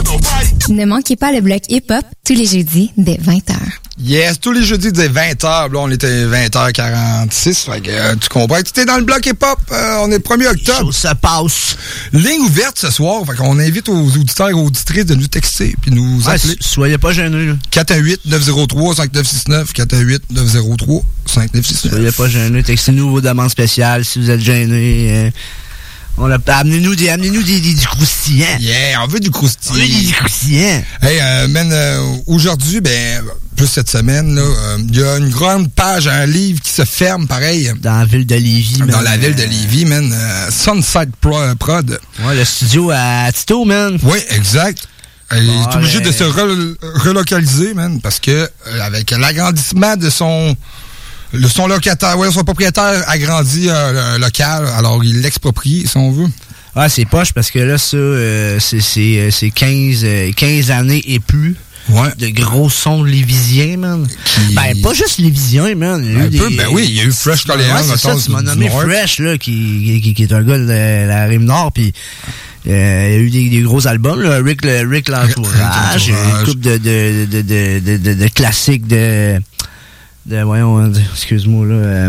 Ne manquez pas le bloc hip-hop tous les jeudis dès 20h. Yes, tous les jeudis dès 20h. Là, on était 20h46. Fait que tu comprends. Tu es dans le bloc hip-hop. On est le 1er octobre. Ça passe. Ligne ouverte ce soir. Fait qu'on invite aux auditeurs et aux auditrices de nous texter puis nous appeler. Soyez pas gênés, là. 418-903-5969. 418-903-5969. Soyez pas gênés. Textez-nous vos demandes spéciales si vous êtes gênés. Amenez-nous du croustillant. Yeah, on veut du croustillant. On veut du croustillant. Hey, aujourd'hui, plus cette semaine, là, il y a une grande page, un livre qui se ferme, pareil. Dans la ville de Lévis, Dans la ville de Lévis, man. Sunside Prod. Ouais, le studio à Tito, man. Oui, exact. Il est obligé de se relocaliser, man, parce que avec l'agrandissement de son locataire, son propriétaire agrandit un local, alors il l'exproprie, si on veut. Ah, c'est poche, parce que là, ça, c'est 15 années et plus. Ouais. De gros sons lévisiens, man. Pas juste lévisiens, man. Il y a eu Fresh Coléan. Ouais, c'est ça, tu m'as nommé Fresh, là, qui est un gars de la Rive-Nord, puis il y a eu des gros albums, là. Rick l'Entourage, une couple de classiques voyons, excuse-moi, là.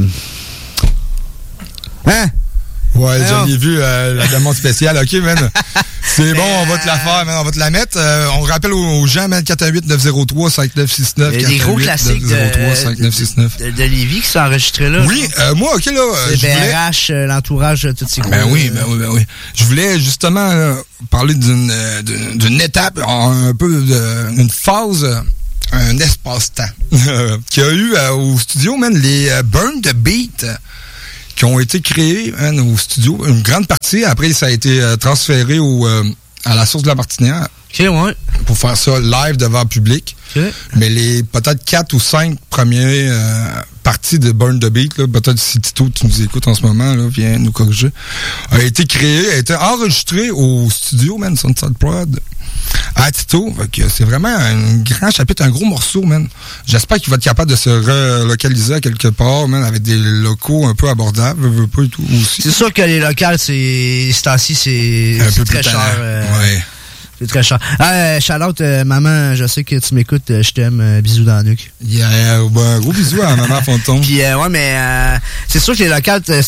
Hein? Ouais, j'en ai vu la demande spéciale. OK, man. C'est bon, on va te la faire, man. On va te la mettre. On rappelle aux gens, man, 418-903-5969. Il y a des gros classiques de Lévis qui sont enregistrés là. Oui, moi, OK, là. C'est BRH, l'entourage, toutes ces Ben oui. Je voulais justement parler d'une étape, un peu d'une phase, un espace-temps qu'il y a eu au studio, man, les Burn the Beat qui ont été créés, man, au studio. Une grande partie, après, ça a été transféré à la source de la Martinière. OK, ouais. Pour faire ça live devant le public. Okay. Mais les peut-être 4 ou 5 premières parties de Burn the Beat, là, peut-être si Tito, tu nous écoutes en ce moment, là, viens nous corriger, a été enregistré au studio, man, Sunside Prod. À Tito, c'est vraiment un grand chapitre, un gros morceau, man. J'espère qu'il va être capable de se relocaliser à quelque part, man, avec des locaux un peu abordables, pas et tout aussi. C'est sûr que les locales, c'est très cher. Ouais. C'est très cher. Shout-out, maman, je sais que tu m'écoutes, je t'aime, bisous dans la nuque. Yeah, un gros bisou à maman Fonton. Puis, ouais, mais c'est sûr que les locales, c'est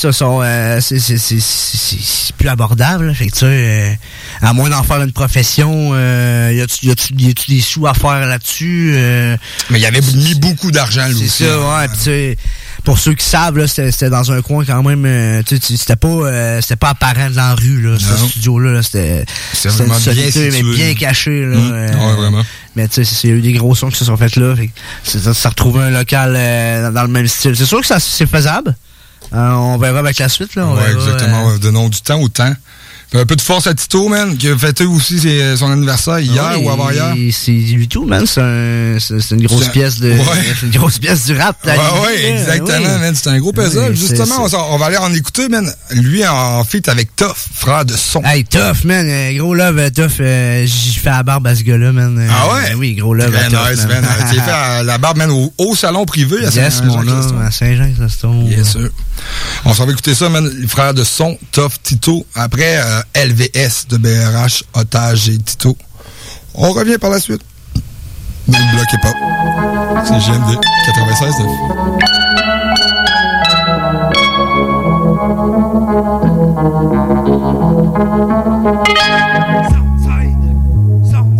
plus abordable. Fait que, tu sais, à moins d'en faire une profession, y a-tu des sous à faire là-dessus? Mais il y avait mis beaucoup d'argent, lui aussi. C'est ça, ouais. Puis, tu sais, pour ceux qui savent, là, c'était dans un coin quand même, c'était pas apparent dans la rue, là, ce studio-là, là, c'était vraiment bien caché, là. Ouais, vraiment. Mais tu sais, il y a eu des gros sons qui se sont faits là. Ça retrouvait un local dans le même style. C'est sûr que c'est faisable. On verra avec la suite, là. Exactement. Donnons du temps au temps. Un peu de force à Tito, man, qui a fêté aussi son anniversaire hier ou avant-hier. C'est du tout, man. C'est une grosse pièce de. C'est une grosse pièce du rap. Exactement, man. C'est un gros puzzle. Justement, on va aller en écouter, man. Lui en feat avec Tough, frère de son. Hey, Tough, man. Gros love, Tough. J'y fais la barbe à ce gars-là, man. Ah ouais? Oui, gros love. Très nice, man. Tu fait la barbe, man, au salon privé à Saint-Jean-Chrysostome. À Saint-Jean-Chrysostome. Bien sûr. On s'en va écouter ça, man. Les frères de son, Tough, Tito. Après, LVS de BRH, Otage et Tito. On revient par la suite. Dans le bloc hip-hop. C'est GMD 96.9.